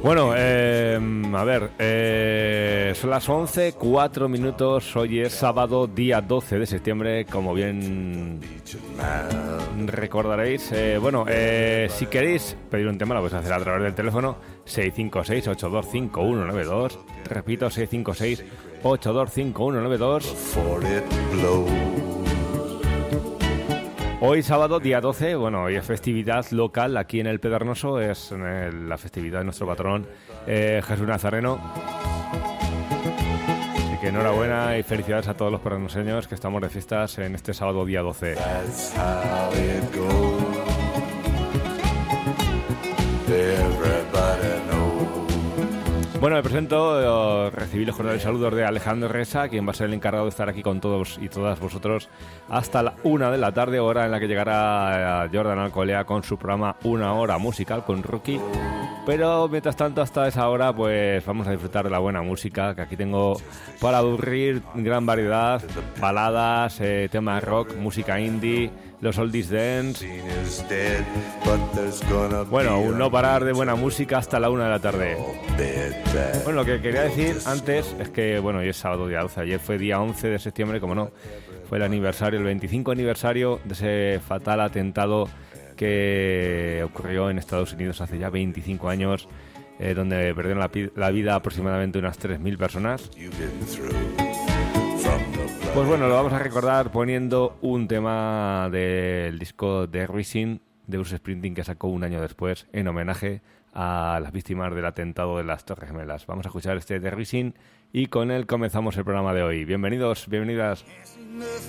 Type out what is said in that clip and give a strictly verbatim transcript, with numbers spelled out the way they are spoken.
Bueno, eh, a ver, eh, son las once, cuatro minutos, hoy es sábado, día doce de septiembre, como bien recordaréis. Eh, bueno, eh, si queréis pedir un tema lo podéis hacer a través del teléfono seis cinco seis, ocho dos cinco, uno nueve dos, repito, seis cinco seis, ocho dos cinco, uno nueve dos. Hoy sábado, día doce, bueno, hoy es festividad local aquí en el Pedroso, es eh, la festividad de nuestro patrón eh, Jesús Nazareno. Así que enhorabuena y felicidades a todos los pedroseños que estamos de fiestas en este sábado, día doce. Bueno, me presento, eh, recibí los cordiales saludos de Alejandro Resa, quien va a ser el encargado de estar aquí con todos y todas vosotros hasta la una de la tarde, hora en la que llegará Jordan Alcolea con su programa Una Hora Musical con Rookie. Pero mientras tanto, hasta esa hora, pues vamos a disfrutar de la buena música, que aquí tengo para aburrir gran variedad, baladas, eh, temas rock, música indie, los oldies dance. Bueno, un no parar de buena música hasta la una de la tarde. Bueno, lo que quería decir antes es que, bueno, hoy es sábado día doce, ayer fue día once de septiembre, como no, fue el aniversario, el veinticinco aniversario de ese fatal atentado que ocurrió en Estados Unidos hace ya veinticinco años, eh, donde perdieron la, la vida aproximadamente unas tres mil personas. Pues bueno, lo vamos a recordar poniendo un tema del disco de Rising de Bruce Springsteen que sacó un año después en homenaje a las víctimas del atentado de las Torres Gemelas. Vamos a escuchar este de Rising y con él comenzamos el programa de hoy. Bienvenidos, bienvenidas.